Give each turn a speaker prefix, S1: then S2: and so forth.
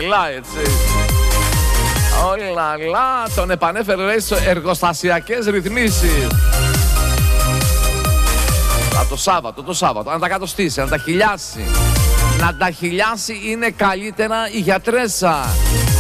S1: τρελά, έτσι. Ολαλά, τον επανέφερε λέει σε εργοστασιακές ρυθμίσεις. Το Σάββατο, να τα κατοστήσει, να τα χιλιάσει. Να τα χιλιάσει είναι καλύτερα η γιατρέσα.